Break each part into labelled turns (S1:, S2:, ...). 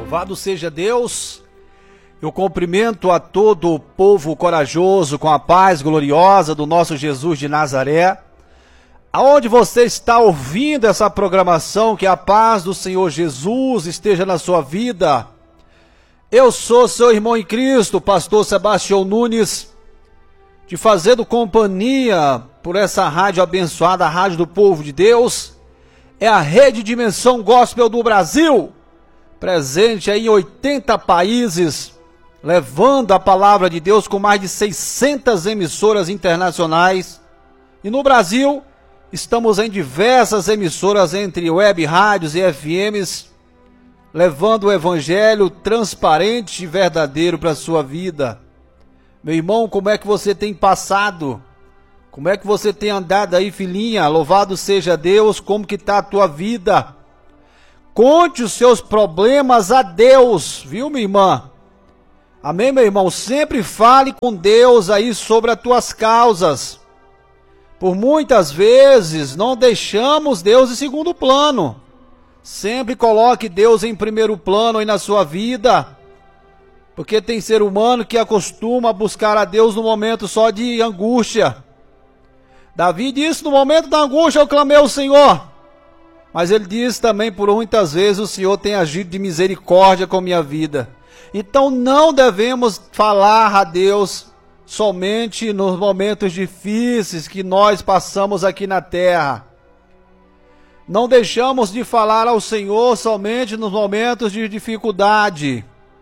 S1: Louvado seja Deus. Eu cumprimento a todo o povo corajoso com a paz gloriosa do nosso Jesus de Nazaré. Aonde você está ouvindo essa programação, que a paz do Senhor Jesus esteja na sua vida. Eu sou seu irmão em Cristo, pastor Sebastião Nunes, te fazendo companhia por essa rádio abençoada, a rádio do povo de Deus. É a Rede Dimensão Gospel do Brasil, presente aí em 80 países, levando a palavra de Deus com mais de 600 emissoras internacionais. E no Brasil, estamos em diversas emissoras entre web rádios e FMs, levando o evangelho transparente e verdadeiro para a sua vida. Meu irmão, como é que você tem passado? Como é que você tem andado aí, filhinha? Louvado seja Deus, como que está a tua vida? Conte os seus problemas a Deus, viu, minha irmã? Amém, meu irmão? Sempre fale com Deus aí sobre as tuas causas. Por muitas vezes não deixamos Deus em segundo plano. Sempre coloque Deus em primeiro plano aí na sua vida. Porque tem ser humano que acostuma a buscar a Deus no momento só de angústia. Davi disse: no momento da angústia eu clamei ao Senhor. Mas ele diz também: por muitas vezes o Senhor tem agido de misericórdia com a minha vida. Então não devemos falar a Deus somente nos momentos difíceis que nós passamos aqui na terra. Não deixamos de falar ao Senhor somente nos momentos de dificuldade.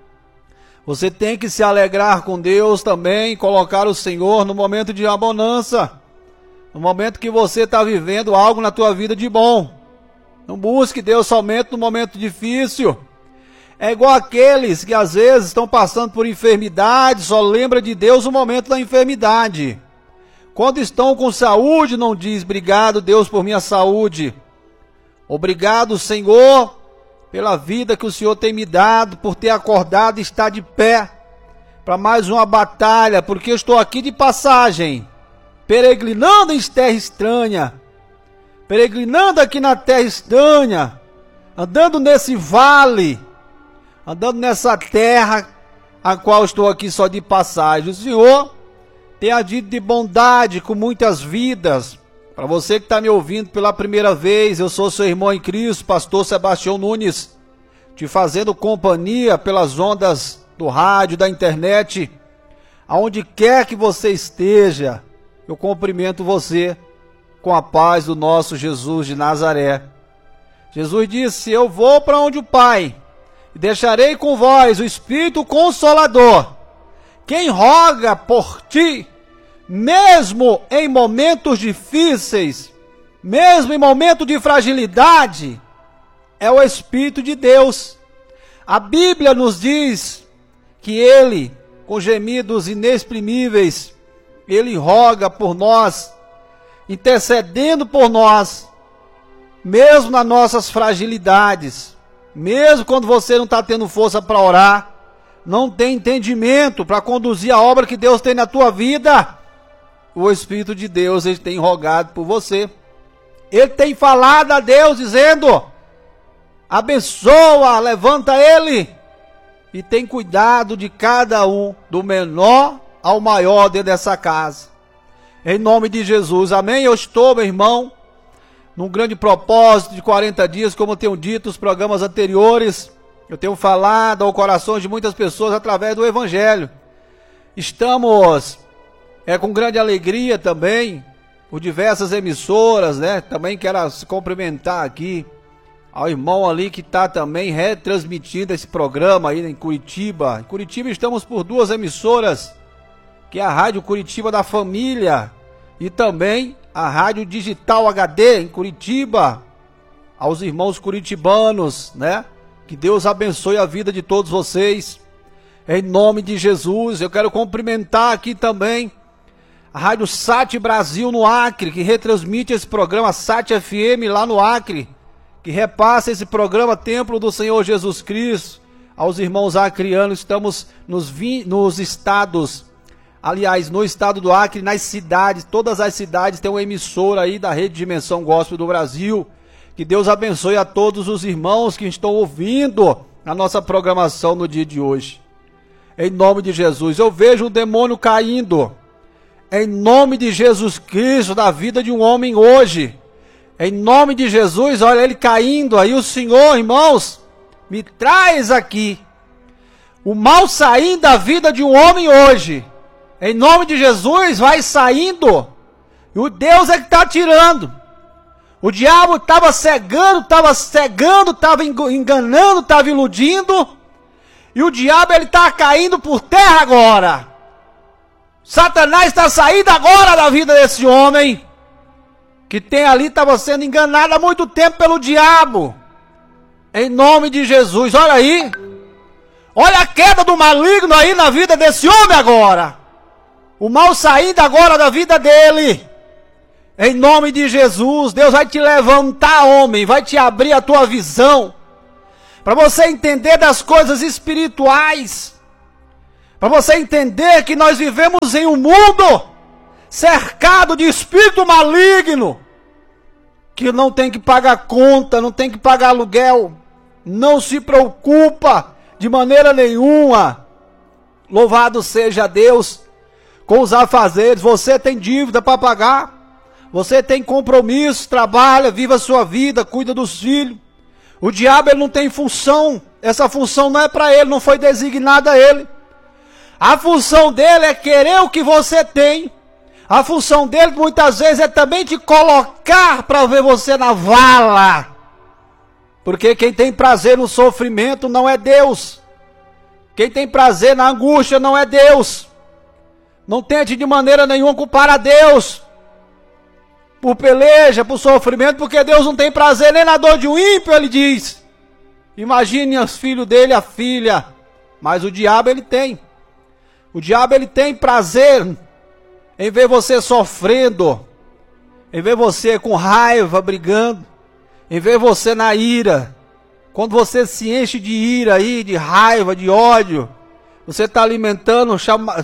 S1: Você tem que se alegrar com Deus também, colocar o Senhor no momento de abonança. No momento que você está vivendo algo na tua vida de bom. Não busque Deus somente no momento difícil. É igual aqueles que às vezes estão passando por enfermidade, só lembra de Deus no momento da enfermidade. Quando estão com saúde, não diz: obrigado Deus por minha saúde. Obrigado Senhor pela vida que o Senhor tem me dado, por ter acordado e estar de pé para mais uma batalha, porque eu estou aqui de passagem, peregrinando em terra estranha, peregrinando aqui na terra estranha, andando nesse vale, andando nessa terra a qual estou aqui só de passagem. O Senhor tem agido de bondade com muitas vidas. Para você que está me ouvindo pela primeira vez, eu sou seu irmão em Cristo, pastor Sebastião Nunes, te fazendo companhia pelas ondas do rádio, da internet, aonde quer que você esteja. Eu cumprimento você com a paz do nosso Jesus de Nazaré. Jesus disse: eu vou para onde o Pai, e deixarei com vós o Espírito Consolador. Quem roga por ti, mesmo em momentos difíceis, mesmo em momento de fragilidade, é o Espírito de Deus. A Bíblia nos diz que Ele, com gemidos inexprimíveis, Ele roga por nós, intercedendo por nós, mesmo nas nossas fragilidades, mesmo quando você não está tendo força para orar, não tem entendimento para conduzir a obra que Deus tem na tua vida. O Espírito de Deus, Ele tem rogado por você. Ele tem falado a Deus dizendo: abençoa, levanta Ele. E tem cuidado de cada um, do menor ao maior dentro dessa casa. Em nome de Jesus, amém? Eu estou, meu irmão, num grande propósito de 40 dias, como eu tenho dito nos programas anteriores. Eu tenho falado ao coração de muitas pessoas através do Evangelho. Estamos com grande alegria também, por diversas emissoras, né? Também quero se cumprimentar aqui ao irmão ali que está também retransmitindo esse programa aí em Curitiba. Em Curitiba estamos por duas emissoras, que é a Rádio Curitiba da Família e também a Rádio Digital HD em Curitiba. Aos irmãos curitibanos, né? Que Deus abençoe a vida de todos vocês. Em nome de Jesus, eu quero cumprimentar aqui também a Rádio Sat Brasil no Acre, que retransmite esse programa, Sat FM lá no Acre, que repassa esse programa Templo do Senhor Jesus Cristo aos irmãos acreanos. Estamos nos estados, aliás, no estado do Acre, nas cidades, todas as cidades tem uma emissora aí da Rede Dimensão Gospel do Brasil. Que Deus abençoe a todos os irmãos que estão ouvindo na nossa programação no dia de hoje. Em nome de Jesus, eu vejo o demônio caindo. Em nome de Jesus Cristo, da vida de um homem hoje. Em nome de Jesus, olha ele caindo aí. O Senhor, irmãos, me traz aqui o mal saindo da vida de um homem hoje. Em nome de Jesus, vai saindo. E o Deus é que está tirando. O diabo estava cegando, estava enganando, estava iludindo. E o diabo ele está caindo por terra agora. Satanás está saindo agora da vida desse homem. Que tem ali, estava sendo enganado há muito tempo pelo diabo. Em nome de Jesus, olha aí. Olha a queda do maligno aí na vida desse homem agora. O mal saindo agora da vida dele. Em nome de Jesus, Deus vai te levantar, homem, vai te abrir a tua visão, para você entender das coisas espirituais, para você entender que nós vivemos em um mundo cercado de espírito maligno, que não tem que pagar conta, não tem que pagar aluguel, não se preocupa de maneira nenhuma. Louvado seja Deus com os afazeres. Você tem dívida para pagar. Você tem compromisso, trabalha, viva a sua vida, cuida dos filhos. O diabo ele não tem função. Essa função não é para ele, não foi designada a ele. A função dele é querer o que você tem. A função dele muitas vezes é também te colocar para ver você na vala. Porque quem tem prazer no sofrimento não é Deus. Quem tem prazer na angústia não é Deus. Não tente de maneira nenhuma culpar a Deus por peleja, por sofrimento, porque Deus não tem prazer nem na dor de um ímpio, ele diz. Imagine os filhos dele, a filha. Mas o diabo ele tem. O diabo ele tem prazer em ver você sofrendo, em ver você com raiva, brigando, em ver você na ira. Quando você se enche de ira aí, de raiva, de ódio, você está alimentando,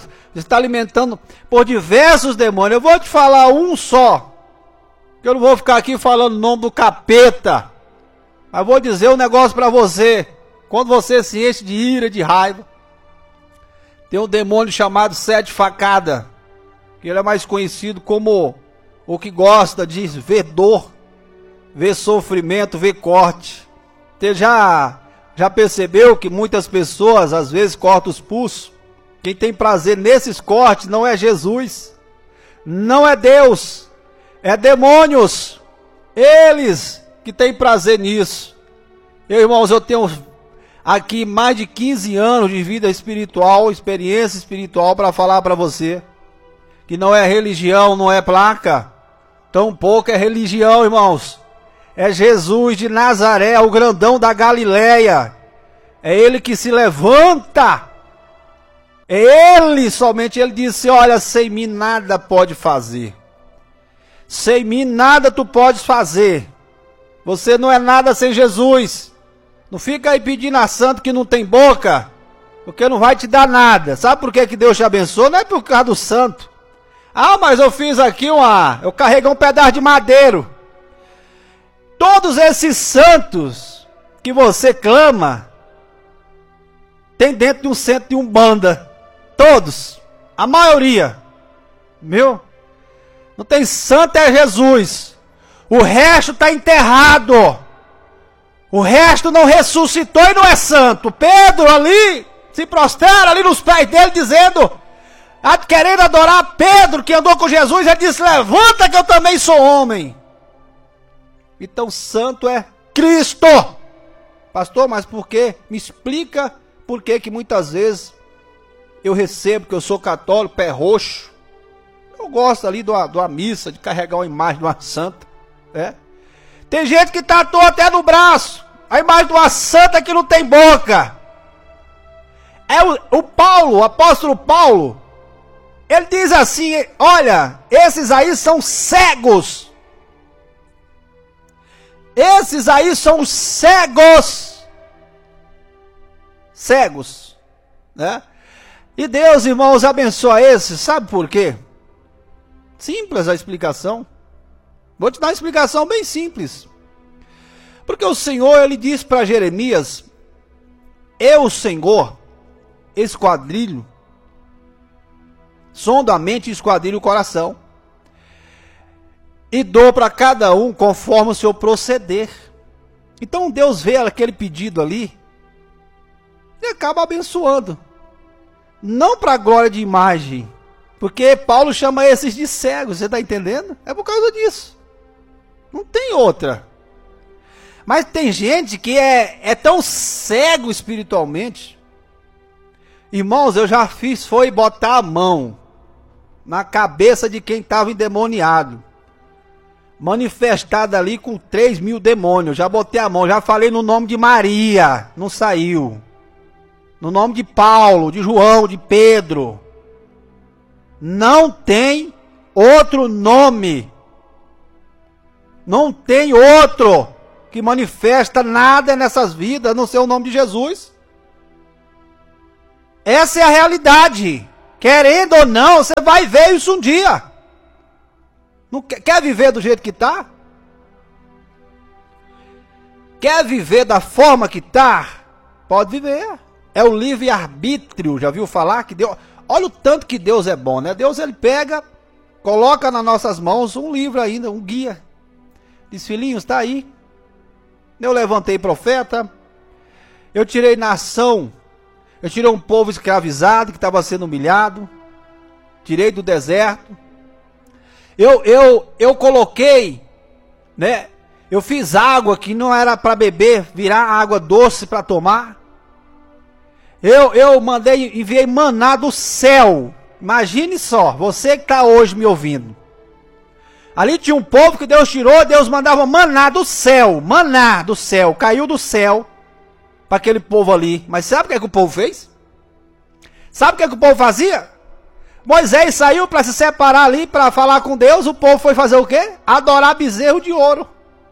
S1: por diversos demônios. Eu vou te falar um só. Eu não vou ficar aqui falando o nome do capeta, mas vou dizer um negócio para você. Quando você se enche de ira, de raiva, tem um demônio chamado Sete Facadas, que ele é mais conhecido como o que gosta de ver dor, ver sofrimento, ver corte. Você já percebeu que muitas pessoas às vezes cortam os pulsos? Quem tem prazer nesses cortes não é Jesus, não é Deus. É demônios, eles que têm prazer nisso. Irmãos, eu tenho aqui mais de 15 anos de vida espiritual, experiência espiritual para falar para você. Que não é religião, não é placa, tampouco é religião, irmãos. É Jesus de Nazaré, o grandão da Galileia. É ele que se levanta. É ele, somente ele disse, olha, sem mim nada pode fazer. Sem mim nada tu podes fazer. Você não é nada sem Jesus. Não fica aí pedindo a santo que não tem boca, porque não vai te dar nada. Sabe por que Deus te abençoa? Não é por causa do santo. Ah, mas eu fiz aqui eu carreguei um pedaço de madeiro. Todos esses santos que você clama, tem dentro de um centro de Umbanda. Todos. A maioria. Meu? Não tem santo, é Jesus. O resto está enterrado. O resto não ressuscitou e não é santo. Pedro ali se prostera ali nos pés dele dizendo, querendo adorar Pedro que andou com Jesus, ele disse, levanta que eu também sou homem. Então santo é Cristo. Pastor, mas por quê? Me explica por que muitas vezes eu recebo, que eu sou católico, pé roxo. Eu gosto ali de uma missa, de carregar uma imagem de uma santa. Tem gente que tatuou até no braço a imagem de uma santa que não tem boca. O apóstolo Paulo, ele diz assim, olha, esses aí são cegos. Esses aí são cegos. Cegos. Né? E Deus, irmãos, abençoa esses. Sabe por quê? Simples a explicação. Vou te dar uma explicação bem simples. Porque o Senhor, ele diz para Jeremias, eu, Senhor, esquadrilho, sondo a mente e esquadrilho o coração, e dou para cada um conforme o seu proceder. Então Deus vê aquele pedido ali e acaba abençoando. Não para a glória de imagem, porque Paulo chama esses de cegos, você está entendendo? É por causa disso. Não tem outra. Mas tem gente que é tão cego espiritualmente. Irmãos, eu já fiz, foi botar a mão na cabeça de quem estava endemoniado. Manifestado ali com 3.000 demônios. Já botei a mão, já falei no nome de Maria, não saiu. No nome de Paulo, de João, de Pedro. Não tem outro nome. Não tem outro que manifesta nada nessas vidas, a não ser o nome de Jesus. Essa é a realidade. Querendo ou não, você vai ver isso um dia. Não quer viver do jeito que está? Quer viver da forma que está? Pode viver. É o livre-arbítrio. Já viu falar que Deus... Olha o tanto que Deus é bom, né? Deus, ele pega, coloca nas nossas mãos um livro ainda, um guia. Diz, filhinhos, está aí. Eu levantei profeta. Eu tirei nação. Eu tirei um povo escravizado que estava sendo humilhado. Tirei do deserto. Eu coloquei, né? Eu fiz água que não era para beber, virar água doce para tomar. Eu enviei maná do céu. Imagine só, você que está hoje me ouvindo. Ali tinha um povo que Deus tirou, Deus mandava maná do céu, caiu do céu para aquele povo ali. Mas sabe o que o povo fez? Sabe o que o povo fazia? Moisés saiu para se separar ali, para falar com Deus, o povo foi fazer o quê? Adorar bezerro de ouro.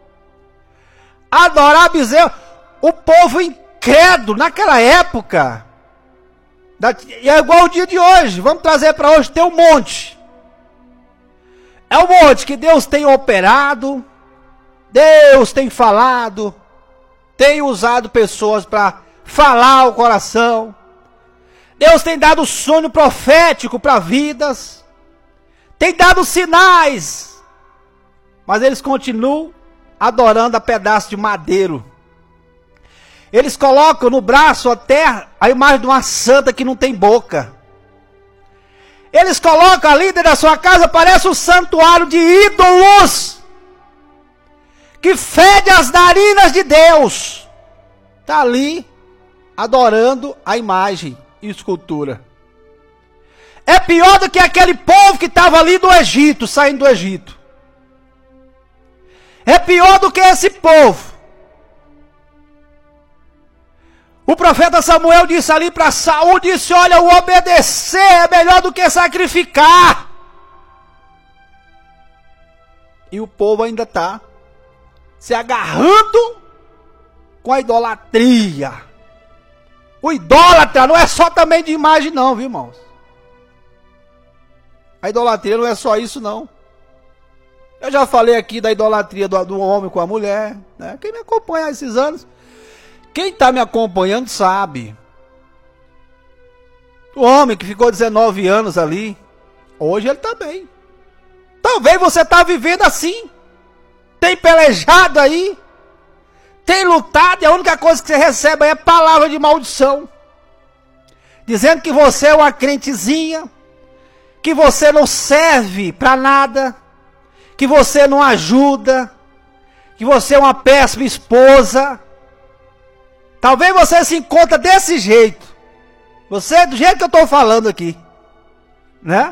S1: Adorar bezerro. O povo incrédulo, naquela época, e é igual o dia de hoje, vamos trazer para hoje, tem um monte. É um monte que Deus tem operado, Deus tem falado, tem usado pessoas para falar ao coração. Deus tem dado sonho profético para vidas, tem dado sinais, mas eles continuam adorando a pedaço de madeiro. Eles colocam no braço até a imagem de uma santa que não tem boca. Eles colocam ali dentro da sua casa, parece um santuário de ídolos, que fede as narinas de Deus. Está ali adorando a imagem e escultura. É pior do que aquele povo que estava ali do Egito, saindo do Egito. É pior do que esse povo. O profeta Samuel disse ali para Saul, disse, olha, o obedecer é melhor do que sacrificar. E o povo ainda está se agarrando com a idolatria. O idólatra não é só também de imagem não, viu, irmãos? A idolatria não é só isso não. Eu já falei aqui da idolatria do homem com a mulher, né? Quem me acompanha há esses anos, quem está me acompanhando sabe. O homem que ficou 19 anos ali, hoje ele está bem. Talvez você está vivendo assim. Tem pelejado aí. Tem lutado e a única coisa que você recebe aí é palavra de maldição. Dizendo que você é uma crentezinha. Que você não serve para nada. Que você não ajuda. Que você é uma péssima esposa. Talvez você se encontre desse jeito. Você, do jeito que eu estou falando aqui. Né?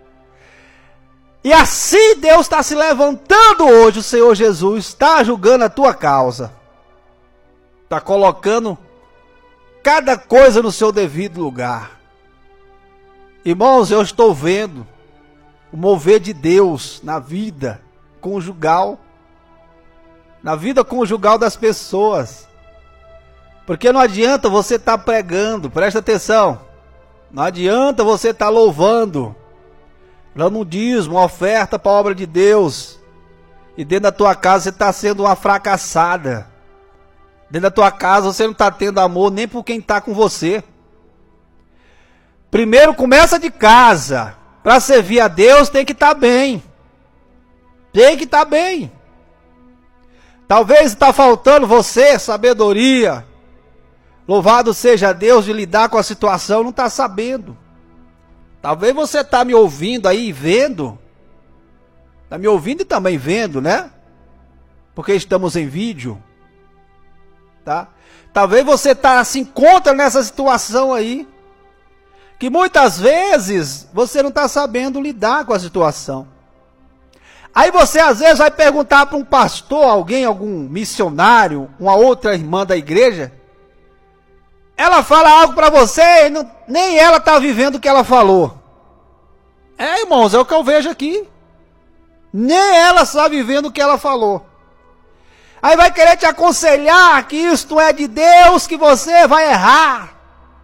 S1: E assim Deus está se levantando hoje, o Senhor Jesus está julgando a tua causa. Está colocando cada coisa no seu devido lugar. Irmãos, eu estou vendo o mover de Deus na vida conjugal. Na vida conjugal das pessoas. Porque não adianta você estar pregando, presta atenção. Não adianta você estar louvando, dando um dízimo, uma oferta para a obra de Deus. E dentro da tua casa você está sendo uma fracassada. Dentro da tua casa você não está tendo amor nem por quem está com você. Primeiro começa de casa. Para servir a Deus tem que estar bem. Tem que estar bem. Talvez está faltando você sabedoria. Louvado seja Deus de lidar com a situação, não está sabendo. Talvez você está me ouvindo aí e vendo. Está me ouvindo e também vendo, né? Porque estamos em vídeo. Tá? Talvez você se encontra nessa situação aí. Que muitas vezes você não está sabendo lidar com a situação. Aí você às vezes vai perguntar para um pastor, algum missionário, uma outra irmã da igreja. Ela fala algo para você e nem ela está vivendo o que ela falou. Irmãos, é o que eu vejo aqui. Nem ela está vivendo o que ela falou. Aí vai querer te aconselhar que isto é de Deus, que você vai errar.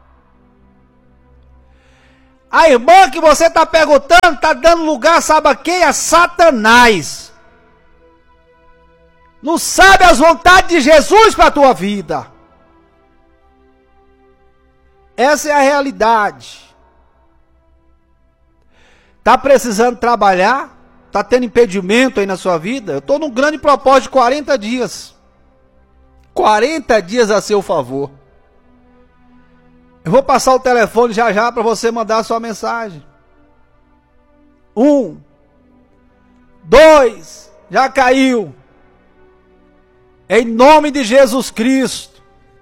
S1: A irmã que você está perguntando está dando lugar, sabe a quem? A Satanás. Não sabe as vontades de Jesus para a tua vida. Essa é a realidade. Está precisando trabalhar? Está tendo impedimento aí na sua vida? Eu estou num grande propósito de 40 dias. 40 dias a seu favor. Eu vou passar o telefone já para você mandar a sua mensagem. 1, 2, já caiu. Em nome de Jesus Cristo.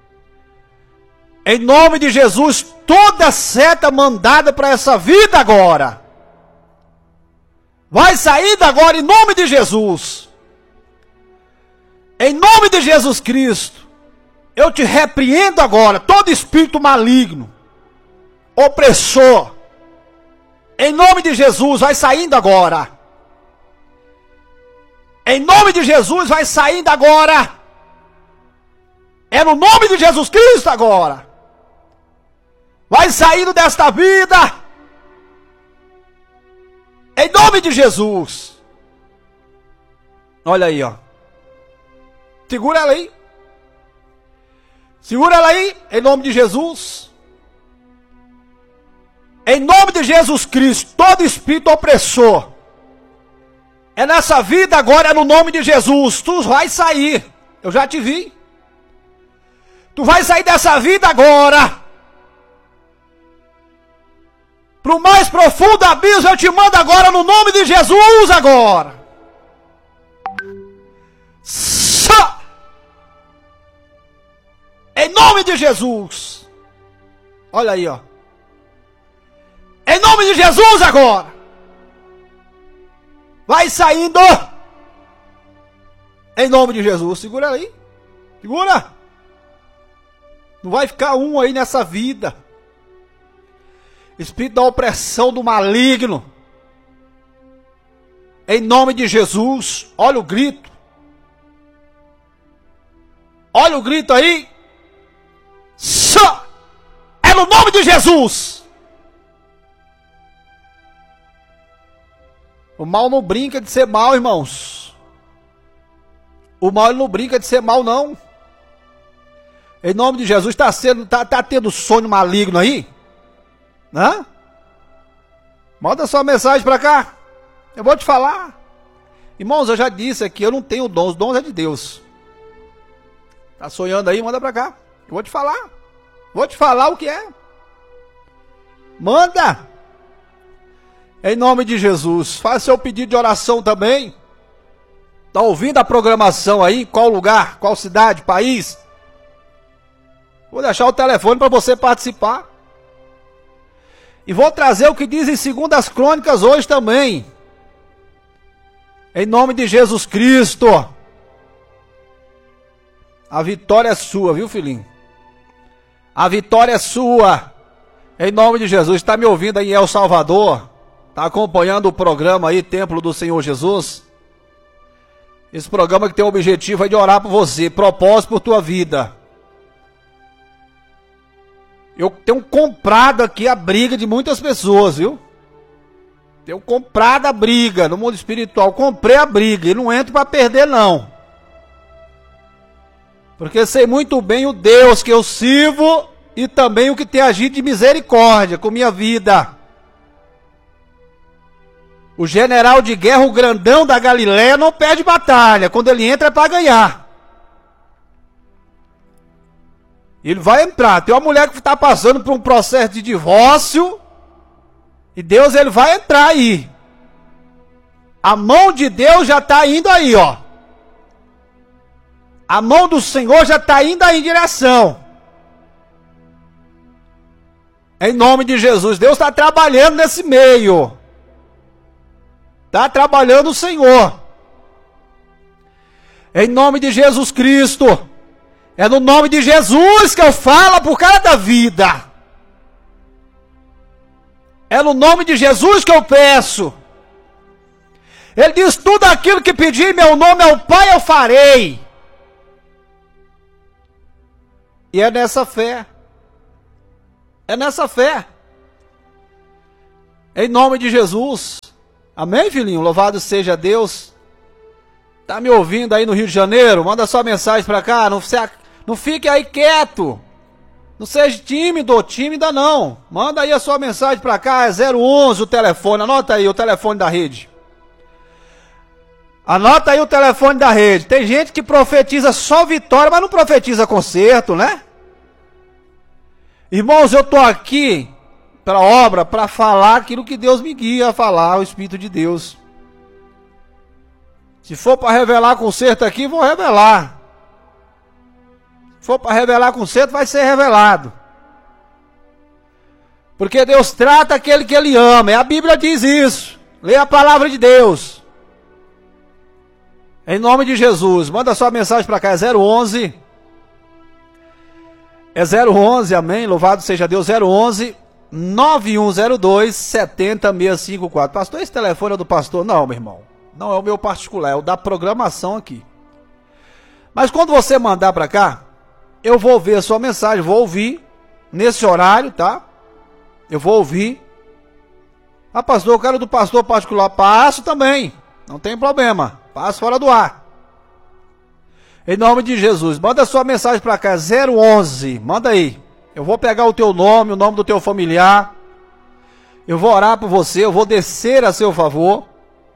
S1: Em nome de Jesus, toda seta mandada para essa vida agora. Vai sair agora em nome de Jesus. Em nome de Jesus Cristo. Eu te repreendo agora, todo espírito maligno, opressor, em nome de Jesus, vai saindo agora. Em nome de Jesus, vai saindo agora. É no nome de Jesus Cristo agora. Vai saindo desta vida. Em nome de Jesus. Olha aí, ó. Segura ela aí. Segura ela aí, em nome de Jesus. Em nome de Jesus Cristo, todo espírito opressor. É nessa vida agora, é no nome de Jesus. Tu vai sair. Eu já te vi. Tu vai sair dessa vida agora. Para o mais profundo abismo eu te mando agora no nome de Jesus agora. Em nome de Jesus. Olha aí, ó. Em nome de Jesus agora. Vai saindo. Em nome de Jesus. Segura aí. Segura. Não vai ficar um aí nessa vida. Espírito da opressão do maligno. Em nome de Jesus. Olha o grito. Olha o grito aí. Só. É no nome de Jesus. O mal não brinca de ser mal, irmãos. O mal não brinca de ser mal, não. Em nome de Jesus, tá tendo sonho maligno aí? Hã? Manda sua mensagem para cá. Eu vou te falar. Irmãos, eu já disse aqui, eu não tenho dons. Os dons é de Deus. Tá sonhando aí? Manda para cá. Eu vou te falar. Vou te falar o que é. Manda. Em nome de Jesus. Faça seu pedido de oração também. Tá ouvindo a programação aí? Qual lugar? Qual cidade? País? Vou deixar o telefone para você participar. E vou trazer o que diz em 2 Crônicas hoje também. Em nome de Jesus Cristo. A vitória é sua, viu, filhinho? A vitória é sua. Em nome de Jesus. Está me ouvindo aí em El Salvador? Está acompanhando o programa aí, Templo do Senhor Jesus? Esse programa que tem o objetivo é de orar por você. Propósito por tua vida. Eu tenho comprado aqui a briga de muitas pessoas, viu? Tenho comprado a briga no mundo espiritual. Comprei a briga e não entro para perder, não. Porque sei muito bem o Deus que eu sirvo e também o que tem agido de misericórdia com minha vida. O general de guerra, o grandão da Galileia, não perde batalha. Quando ele entra é para ganhar. Ele vai entrar. Tem uma mulher que está passando por um processo de divórcio. E Deus, ele vai entrar aí. A mão de Deus já está indo aí, ó. A mão do Senhor já está indo aí em direção. Em nome de Jesus. Deus está trabalhando nesse meio. Está trabalhando o Senhor. Em nome de Jesus Cristo. É no nome de Jesus que eu falo por cada vida. É no nome de Jesus que eu peço. Ele diz: tudo aquilo que pedir em meu nome ao Pai eu farei. E é nessa fé. É nessa fé. Em nome de Jesus. Amém, filhinho? Louvado seja Deus. Tá me ouvindo aí no Rio de Janeiro? Manda sua mensagem pra cá. Não fique aí quieto. Não seja tímido ou tímida não. Manda aí a sua mensagem pra cá. É 011 o telefone. Anota aí o telefone da rede. Anota aí o telefone da rede. Tem gente que profetiza só vitória, mas não profetiza conserto, né? Irmãos, eu tô aqui para a obra, para falar aquilo que Deus me guia a falar, o Espírito de Deus. Se for para revelar conserto aqui, vou revelar. Se for para revelar conserto, vai ser revelado. Porque Deus trata aquele que Ele ama, e a Bíblia diz isso. Leia a palavra de Deus. Em nome de Jesus, manda sua mensagem para cá, é 011. É 011, amém, louvado seja Deus, 011 9102 70654. Pastor, esse telefone é do pastor? Não, meu irmão. Não é o meu particular, é o da programação aqui. Mas quando você mandar para cá, eu vou ver a sua mensagem, vou ouvir nesse horário, tá? Eu vou ouvir. Ah, pastor, eu quero do pastor particular. Passo também, não tem problema. Passo fora do ar. Em nome de Jesus, manda sua mensagem para cá, 011. Manda aí. Eu vou pegar o teu nome, o nome do teu familiar. Eu vou orar por você, eu vou descer a seu favor.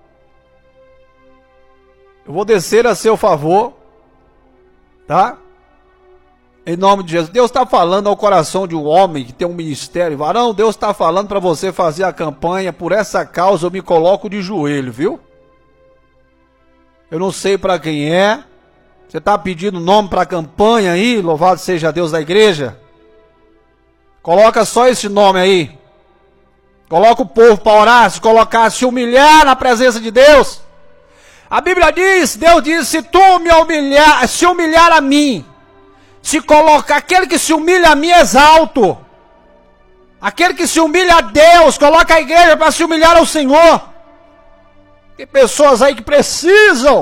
S1: Eu vou descer a seu favor. Tá? Em nome de Jesus. Deus está falando ao coração de um homem que tem um ministério. Varão, Deus está falando para você fazer a campanha. Por essa causa eu me coloco de joelho, viu? Eu não sei para quem é. Você está pedindo nome para a campanha aí? Louvado seja Deus da igreja. Coloca só esse nome aí. Coloca o povo para orar, se colocar, se humilhar na presença de Deus. A Bíblia diz, Deus diz, se tu se humilhar a mim, se colocar, aquele que se humilha a mim exalto. Aquele que se humilha a Deus, coloca a igreja para se humilhar ao Senhor. Tem pessoas aí que precisam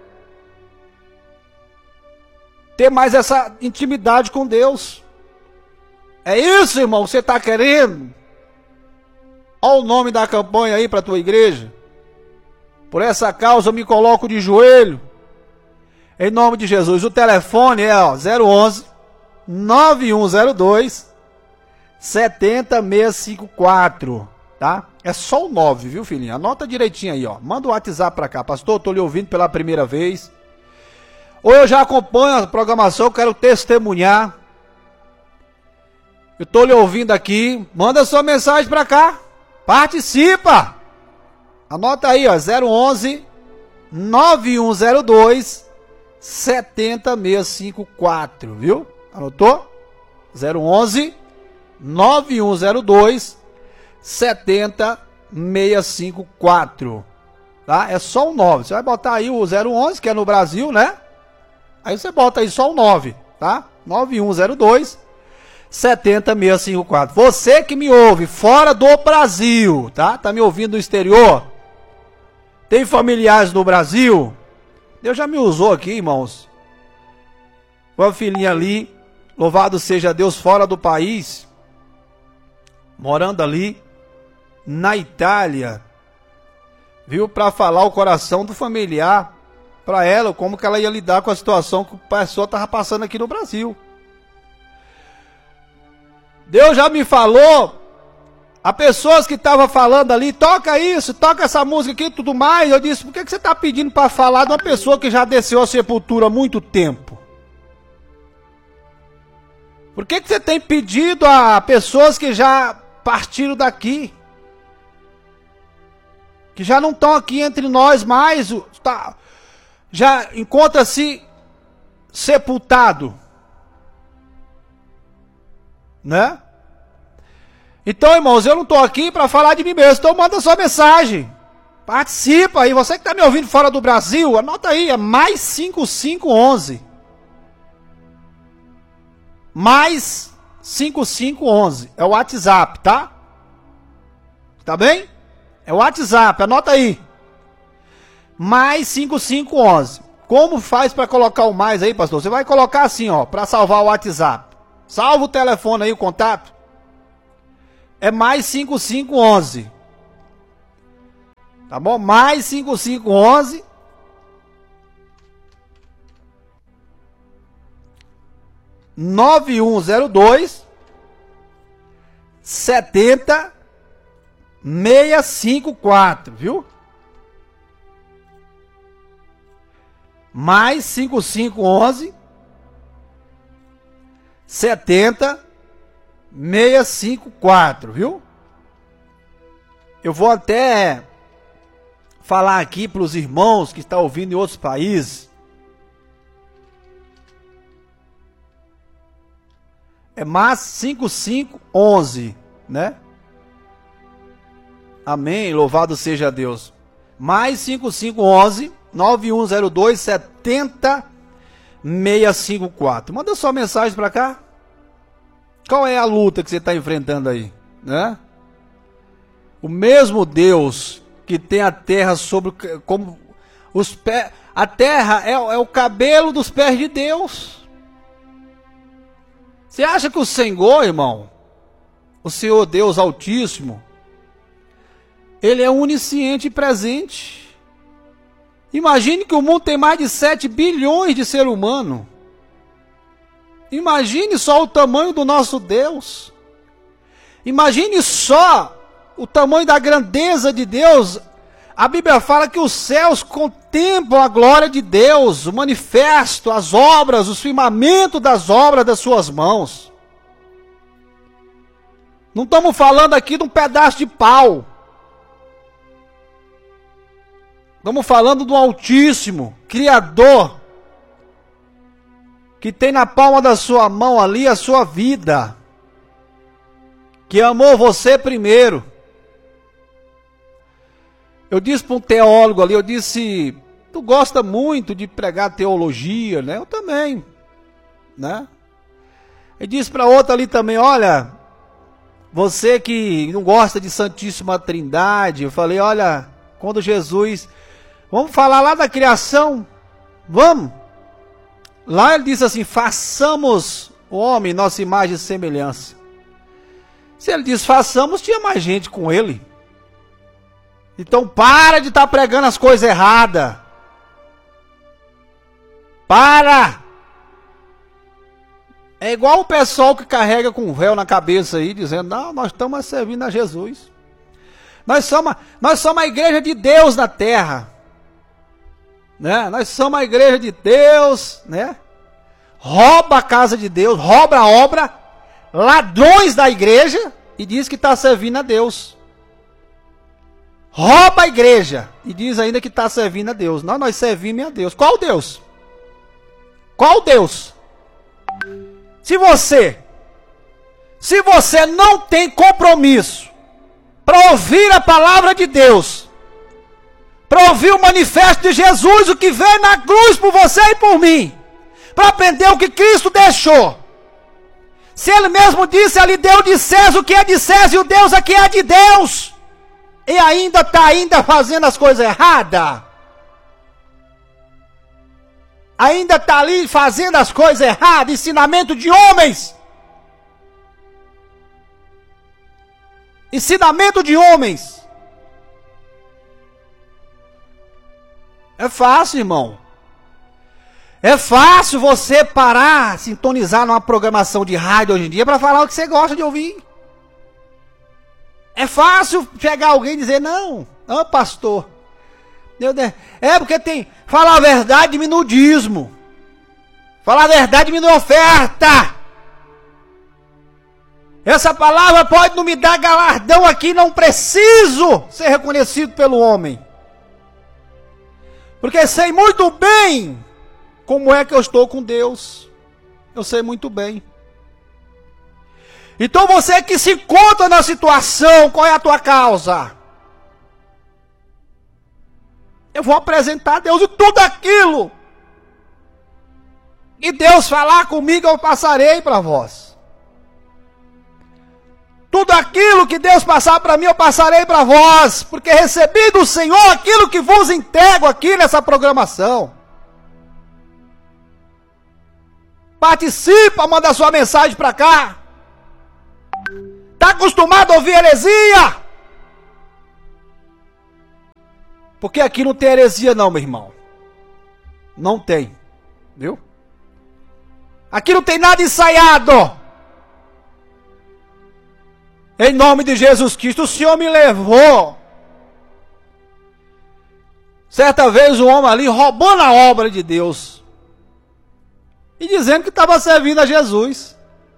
S1: ter mais essa intimidade com Deus. É isso, irmão, você está querendo? Olha o nome da campanha aí para a tua igreja. Por essa causa eu me coloco de joelho. Em nome de Jesus. O telefone é 011 9102 70654. Tá? É só o 9, viu, filhinho? Anota direitinho aí, ó. Manda o WhatsApp para cá. Pastor, estou lhe ouvindo pela primeira vez. Ou eu já acompanho a programação, eu quero testemunhar. Eu estou lhe ouvindo aqui. Manda sua mensagem para cá. Participa. Anota aí, ó. 011 9102 70654, viu? Anotou? 011 9102 70654. Tá? É só o 9. Você vai botar aí o 011, que é no Brasil, né? Aí você bota aí só o 9, tá? 9102 70654. Você que me ouve fora do Brasil, tá? Tá me ouvindo no exterior? Tem familiares no Brasil? Deus já me usou aqui, irmãos. Uma filhinha ali, louvado seja Deus, fora do país, morando ali na Itália, viu? Para falar o coração do familiar, para ela como que ela ia lidar com a situação que o pessoal estava passando aqui no Brasil. Deus já me falou a pessoas que estavam falando ali, toca isso, toca essa música aqui e tudo mais. Eu disse, por que você está pedindo para falar de uma pessoa que já desceu a sepultura há muito tempo? Por que você tem pedido a pessoas que já partiram daqui? Que já não estão aqui entre nós mais, já encontra-se sepultado, né? Então, irmãos, eu não estou aqui para falar de mim mesmo, então manda sua mensagem, participa aí, você que está me ouvindo fora do Brasil, anota aí, é mais 5511, mais 5511, é o WhatsApp, tá? Tá bem? É o WhatsApp, anota aí. Mais 5511. Como faz para colocar o mais aí, pastor? Você vai colocar assim, ó, para salvar o WhatsApp. Salva o telefone aí, o contato. É mais 5511. Tá bom? Mais 5511. 9102 70654, viu? Mais 5511 70654, viu? Eu vou até falar aqui para os irmãos que estão ouvindo em outros países. É mais 5511, né? Amém, louvado seja Deus. Mais 5511 9102 70654. Manda sua mensagem para cá. Qual é a luta que você está enfrentando aí, né? O mesmo Deus que tem a terra sobre como os pés, a terra é o cabelo dos pés de Deus. Você acha que o Senhor, irmão, o Senhor Deus Altíssimo, Ele é onisciente e presente? Imagine que o mundo tem mais de 7 bilhões de seres humanos. Imagine só o tamanho do nosso Deus. Imagine só o tamanho da grandeza de Deus. A Bíblia fala que os céus contemplam a glória de Deus, o manifesto, as obras, o firmamento das obras das suas mãos. Não estamos falando aqui de um pedaço de pau. Estamos falando do Altíssimo, Criador, que tem na palma da sua mão ali a sua vida, que amou você primeiro. Eu disse para um teólogo ali, eu disse, tu gosta muito de pregar teologia, né? Eu também, né? Eu disse para outra ali também, olha, você que não gosta de Santíssima Trindade, eu falei, olha, quando Jesus, vamos falar lá da criação, vamos. Lá ele disse assim, façamos o homem nossa imagem e semelhança. Se ele diz façamos, tinha mais gente com ele. Então para de estar pregando as coisas erradas. Para! É igual o pessoal que carrega com um véu na cabeça aí, dizendo, não, nós estamos servindo a Jesus. Nós somos a igreja de Deus na terra. Né? Nós somos a igreja de Deus, né? Rouba a casa de Deus, rouba a obra, ladrões da igreja e diz que está servindo a Deus. Rouba a igreja e diz ainda que está servindo a Deus. Não, nós servimos a Deus. Qual Deus? Qual Deus? Se você não tem compromisso para ouvir a palavra de Deus, para ouvir o manifesto de Jesus, o que veio na cruz por você e por mim, para aprender o que Cristo deixou. Se Ele mesmo disse, Ele deu de César o que é de César e o Deus aqui é de Deus, e ainda está fazendo as coisas erradas, ainda está ali fazendo as coisas erradas, ensinamento de homens, ensinamento de homens. É fácil, irmão. É fácil você parar, sintonizar numa programação de rádio hoje em dia para falar o que você gosta de ouvir. É fácil chegar alguém e dizer, não, pastor. É porque tem, falar a verdade diminui o dízimo. Falar a verdade diminui a oferta. Essa palavra pode não me dar galardão aqui, não preciso ser reconhecido pelo homem. Porque sei muito bem como é que eu estou com Deus. Eu sei muito bem. Então você que se encontra na situação, qual é a tua causa? Eu vou apresentar a Deus e tudo aquilo. E Deus falar comigo, eu passarei para vós. Tudo aquilo que Deus passar para mim, eu passarei para vós. Porque recebi do Senhor aquilo que vos entrego aqui nessa programação. Participa, manda sua mensagem para cá. Está acostumado a ouvir heresia? Porque aqui não tem heresia não, meu irmão. Não tem. Viu? Aqui não tem nada ensaiado. Em nome de Jesus Cristo, o Senhor me levou. Certa vez um homem ali roubando a obra de Deus. E dizendo que estava servindo a Jesus.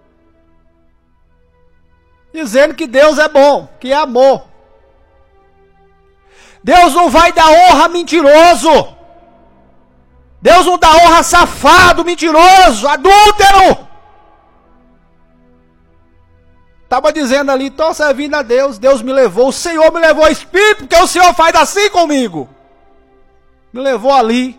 S1: Dizendo que Deus é bom, que é amor. Deus não vai dar honra a mentiroso. Deus não dá honra a safado, mentiroso, adúltero. Estava dizendo ali, estou servindo a Deus, Deus me levou, o Senhor me levou ao Espírito, porque o Senhor faz assim comigo. Me levou ali.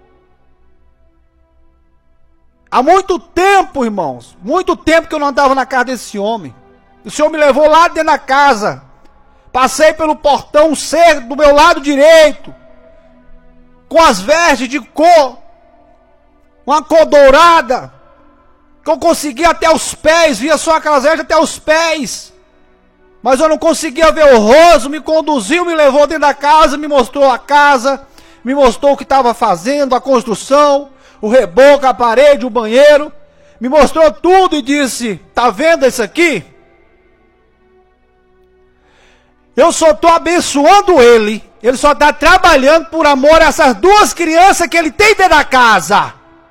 S1: Há muito tempo, irmãos, muito tempo que eu não andava na casa desse homem. O Senhor me levou lá dentro da casa. Passei pelo portão, ser do meu lado direito, com as vestes de cor, uma cor dourada, que eu conseguia até os pés, via só aquelas vestes até os pés, mas eu não conseguia ver o rosto. Me conduziu, me levou dentro da casa, me mostrou a casa, me mostrou o que estava fazendo, a construção, o reboco, a parede, o banheiro, me mostrou tudo e disse, tá vendo isso aqui? Eu só estou abençoando ele só está trabalhando por amor a essas duas crianças que ele tem dentro da casa.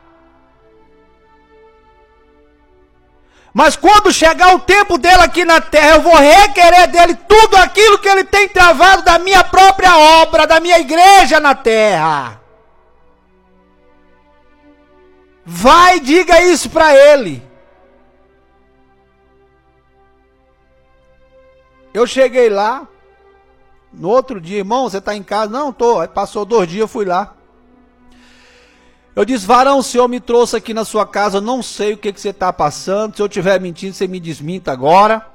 S1: Mas quando chegar o tempo dele aqui na terra, eu vou requerer dele tudo aquilo que ele tem travado da minha própria obra, da minha igreja na terra. Vai, diga isso para ele. Eu cheguei lá, no outro dia, irmão, você está em casa? Não, estou. Aí passou 2 dias, eu fui lá. Eu disse, varão, o senhor me trouxe aqui na sua casa, eu não sei o que você está passando. Se eu estiver mentindo, você me desminta agora.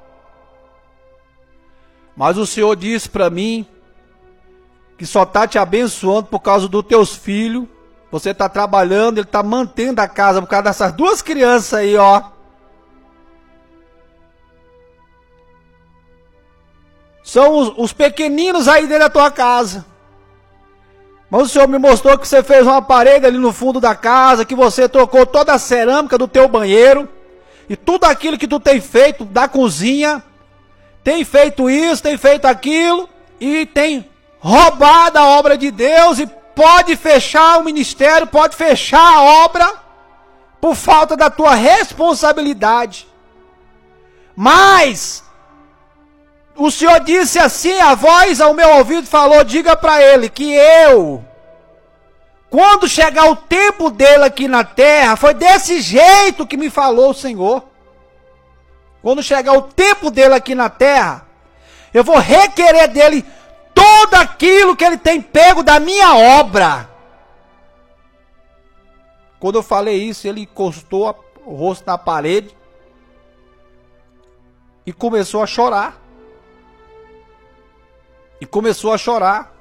S1: Mas o senhor disse para mim que só está te abençoando por causa dos teus filhos. Você está trabalhando, ele está mantendo a casa por causa dessas 2 crianças aí, ó. São os pequeninos aí dentro da tua casa. Mas o Senhor me mostrou que você fez uma parede ali no fundo da casa, que você trocou toda a cerâmica do teu banheiro, e tudo aquilo que tu tem feito da cozinha, tem feito isso, tem feito aquilo, e tem roubado a obra de Deus, e pode fechar o ministério, pode fechar a obra, por falta da tua responsabilidade. Mas o Senhor disse assim, a voz ao meu ouvido falou, diga para ele que eu, quando chegar o tempo dele aqui na terra, foi desse jeito que me falou o Senhor. Quando chegar o tempo dele aqui na terra, eu vou requerer dele tudo aquilo que ele tem pego da minha obra. Quando eu falei isso, ele encostou o rosto na parede e começou a chorar. E começou a chorar.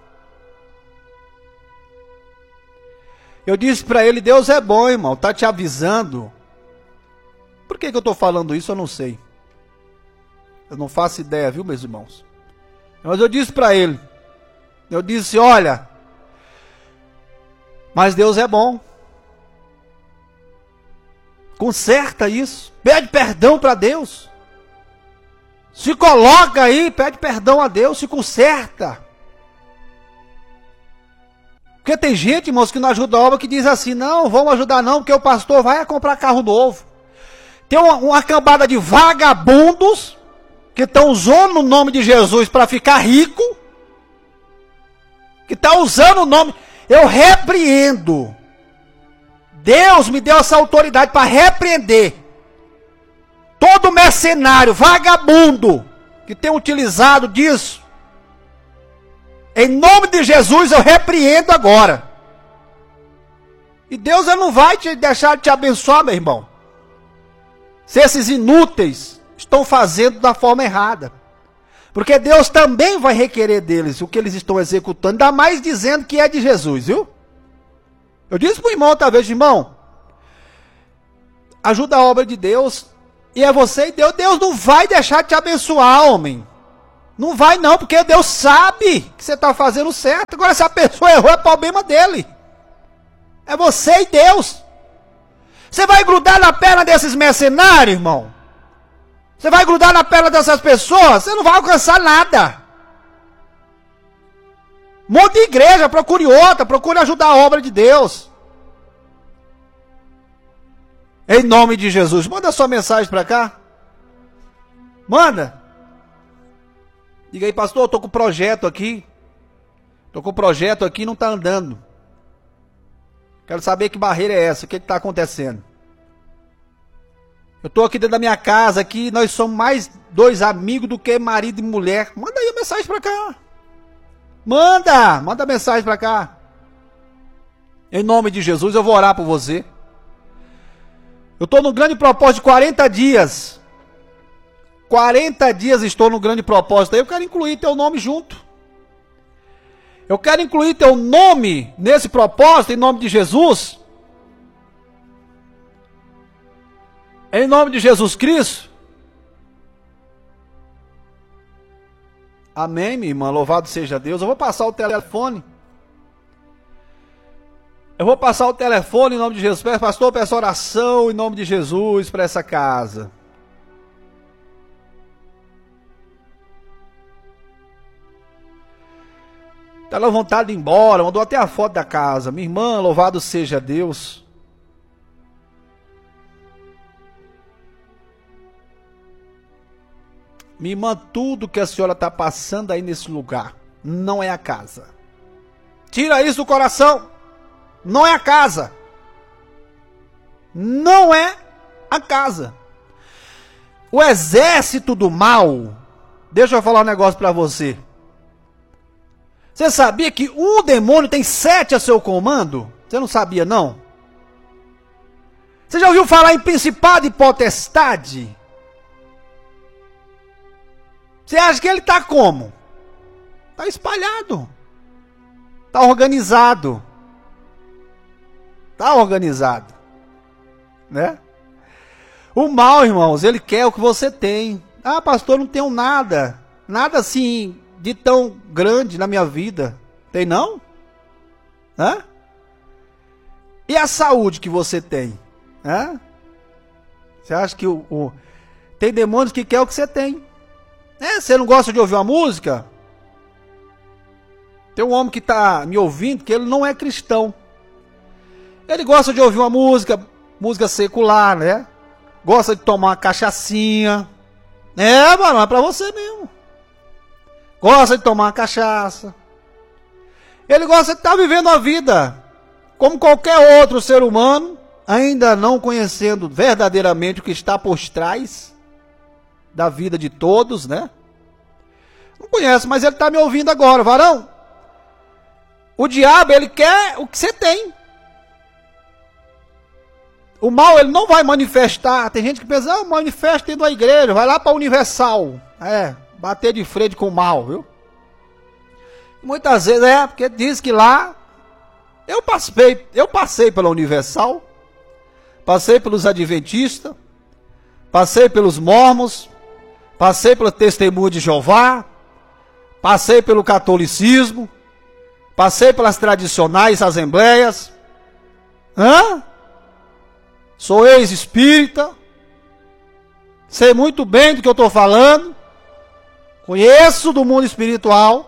S1: Eu disse para ele, Deus é bom, irmão, está te avisando. Por que eu estou falando isso, eu não sei. Eu não faço ideia, viu, meus irmãos? Mas eu disse para ele, eu disse, olha, mas Deus é bom. Conserta isso. Pede perdão para Deus. Se coloca aí, pede perdão a Deus, se conserta. Porque tem gente, irmãos, que não ajuda a obra, que diz assim, não, vamos ajudar não, porque o pastor vai comprar carro novo. Tem uma cambada de vagabundos que estão usando o nome de Jesus para ficar rico, que está usando o nome. Eu repreendo. Deus me deu essa autoridade para repreender todo mercenário, vagabundo, que tem utilizado disso. Em nome de Jesus eu repreendo agora. E Deus não vai te deixar de te abençoar, meu irmão, se esses inúteis estão fazendo da forma errada. Porque Deus também vai requerer deles o que eles estão executando, ainda mais dizendo que é de Jesus, viu? Eu disse para o irmão outra vez, irmão, ajuda a obra de Deus, e é você e Deus. Deus não vai deixar de te abençoar, homem. Não vai não, porque Deus sabe que você está fazendo certo. Agora, se a pessoa errou, é problema dele. É você e Deus. Você vai grudar na perna desses mercenários, irmão? Você vai grudar na perna dessas pessoas? Você não vai alcançar nada. Monte de igreja, procure outra, procure ajudar a obra de Deus. Em nome de Jesus, manda sua mensagem para cá. Manda. Diga aí, pastor, eu estou com um projeto aqui. Estou com um projeto aqui e não está andando. Quero saber que barreira é essa, o que está acontecendo. Eu estou aqui dentro da minha casa, aqui, nós somos mais 2 amigos do que marido e mulher. Manda aí a mensagem para cá. Manda a mensagem para cá. Em nome de Jesus, eu vou orar por você. Eu estou no grande propósito de 40 dias. 40 dias estou no grande propósito. Eu quero incluir teu nome junto. Eu quero incluir teu nome nesse propósito, em nome de Jesus. Em nome de Jesus Cristo. Amém, minha irmã. Louvado seja Deus. Eu vou passar o telefone. Eu vou passar o telefone em nome de Jesus. Pastor, peço oração em nome de Jesus para essa casa. Está na vontade de ir embora. Mandou até a foto da casa. Minha irmã, louvado seja Deus. Minha irmã, tudo que a senhora está passando aí nesse lugar não é a casa. Tira isso do coração. Não é a casa. Não é a casa. O exército do mal. Deixa eu falar um negócio para você. Você sabia que um demônio tem 7 a seu comando? Você não sabia, não? Você já ouviu falar em principado e potestade? Você acha que ele está como? Está espalhado. Está organizado. Está organizado. Né? O mal, irmãos, ele quer o que você tem. Ah, pastor, não tenho nada. Nada assim de tão grande na minha vida. Tem não? Hã? E a saúde que você tem? Hã? Você acha que tem demônios que quer o que você tem? Você não gosta de ouvir uma música? Tem um homem que está me ouvindo que ele não é cristão. Ele gosta de ouvir uma música secular, né? Gosta de tomar uma cachaçinha. Mano, é pra você mesmo. Gosta de tomar uma cachaça. Ele gosta de estar vivendo a vida como qualquer outro ser humano, ainda não conhecendo verdadeiramente o que está por trás da vida de todos, né? Não conhece, mas ele está me ouvindo agora, varão. O diabo, ele quer o que você tem. O mal, ele não vai manifestar. Tem gente que pensa, manifesta dentro da igreja, vai lá para a Universal. Bater de frente com o mal, viu? Muitas vezes porque diz que lá, eu passei pela Universal, passei pelos Adventistas, passei pelos Mormons, passei pelo Testemunho de Jeová, passei pelo catolicismo, passei pelas tradicionais assembleias. sou ex-espírita, sei muito bem do que eu estou falando, conheço do mundo espiritual,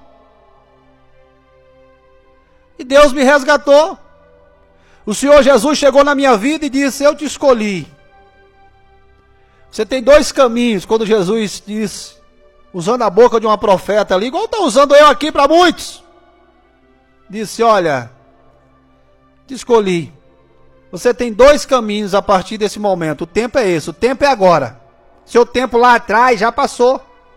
S1: e Deus me resgatou. O Senhor Jesus chegou na minha vida e disse: eu te escolhi. Você tem dois caminhos, quando Jesus disse, usando a boca de uma profeta ali, igual está usando eu aqui para muitos. Disse: olha, te escolhi. Você tem dois caminhos a partir desse momento. O tempo é esse, o tempo é agora. Seu tempo lá atrás já passou.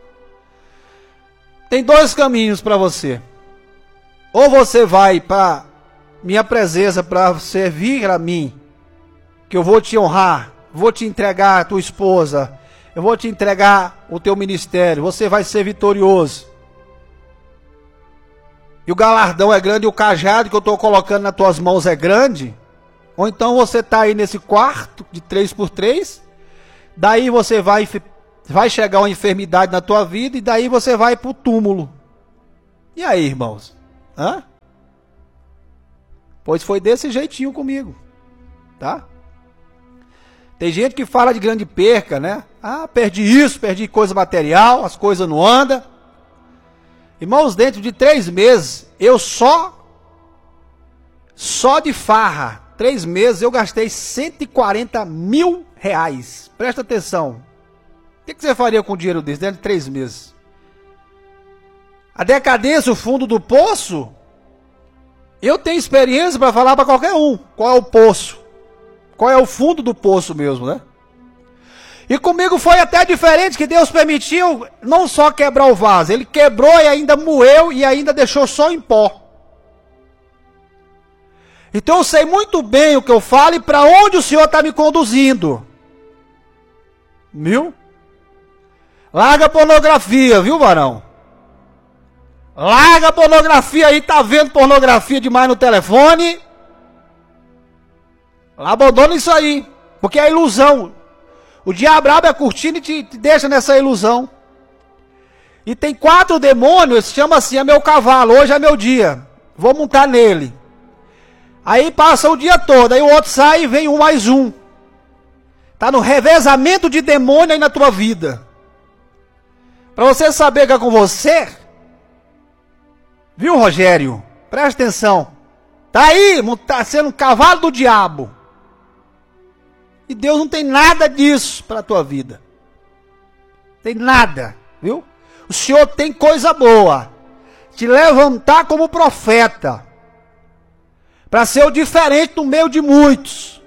S1: Tem dois caminhos para você. Ou você vai para minha presença para servir a mim, que eu vou te honrar, vou te entregar a tua esposa, eu vou te entregar o teu ministério, você vai ser vitorioso. E o galardão é grande, e o cajado que eu estou colocando nas tuas mãos é grande. Ou então você está aí nesse quarto de 3x3, daí você vai chegar uma enfermidade na tua vida, e daí você vai para o túmulo. E aí, irmãos? Hã? Pois foi desse jeitinho comigo, tá? Tem gente que fala de grande perca, né? Ah, perdi isso, perdi coisa material, as coisas não andam. Irmãos, dentro de 3 meses, eu só de farra, 3 meses, eu gastei 140 mil reais. Presta atenção. O que você faria com o dinheiro desse dentro de 3 meses? A decadência, o fundo do poço, eu tenho experiência para falar para qualquer um. Qual é o poço? Qual é o fundo do poço mesmo, né? E comigo foi até diferente, que Deus permitiu não só quebrar o vaso, Ele quebrou e ainda moeu e ainda deixou só em pó. Então eu sei muito bem o que eu falo e para onde o Senhor está me conduzindo. Viu? Larga a pornografia, viu, varão? Larga a pornografia aí, tá vendo pornografia demais no telefone? Abandona isso aí, porque é ilusão. O diabo abre a cortina e te deixa nessa ilusão. E tem 4 demônios, chama assim, é meu cavalo, hoje é meu dia, vou montar nele. Aí passa o dia todo, aí o outro sai e vem um mais um. Tá no revezamento de demônio aí na tua vida. Para você saber que é com você, viu, Rogério? Presta atenção. Tá aí, tá sendo um cavalo do diabo. E Deus não tem nada disso para a tua vida. Tem nada, viu? O Senhor tem coisa boa. Te levantar como profeta. Para ser o diferente no meio de muitos.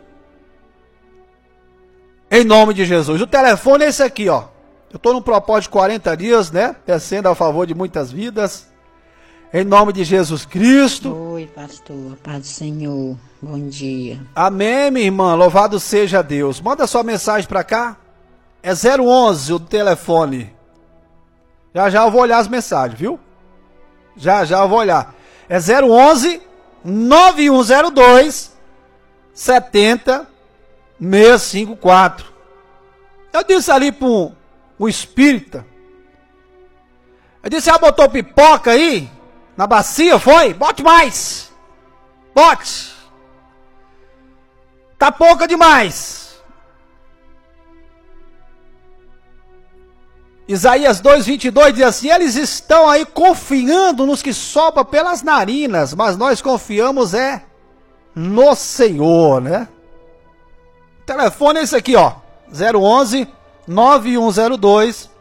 S1: Em nome de Jesus. O telefone é esse aqui, ó. Eu estou no propósito de 40 dias, né? Descendo a favor de muitas vidas. Em nome de Jesus Cristo.
S2: Oi, pastor. Paz do Senhor. Bom dia.
S1: Amém, minha irmã. Louvado seja Deus. Manda sua mensagem para cá. É 011 o telefone. Já já eu vou olhar as mensagens, viu? Já já eu vou olhar. É 011 9102 70 654. Eu disse ali para um espírita. Eu disse: botou pipoca aí na bacia, foi? Bote mais. Bote. Tá pouca demais. Isaías 2:22 diz assim: eles estão aí confiando nos que sopram pelas narinas, mas nós confiamos no Senhor, né? O telefone é esse aqui, ó. 011 9102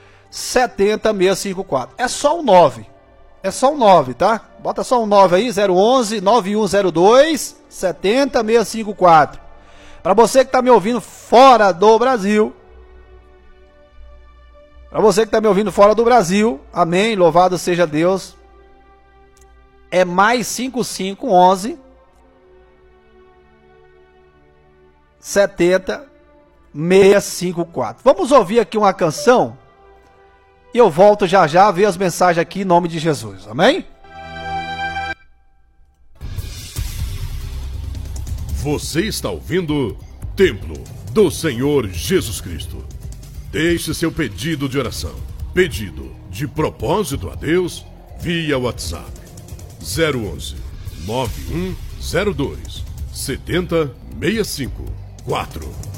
S1: 70654. É só o 9. É só o 9, tá? Bota só um 9 aí, 011 9102 70654. Para você que está me ouvindo fora do Brasil. Para você que está me ouvindo fora do Brasil, amém, louvado seja Deus. É mais 5511 70 654. Vamos ouvir aqui uma canção e eu volto já já a ver as mensagens aqui em nome de Jesus, amém?
S3: Você está ouvindo Templo do Senhor Jesus Cristo. Deixe seu pedido de oração, pedido de propósito a Deus via WhatsApp 011 9102 7065. 4.